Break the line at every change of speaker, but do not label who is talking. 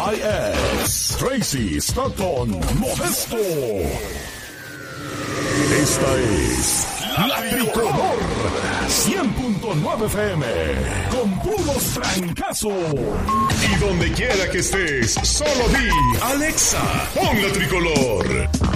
IS, Tracy Stockton Modesto. Esta es La Tricolor 100.9 FM con puros trancazos. Y donde quiera que estés, solo di Alexa, pon La Tricolor.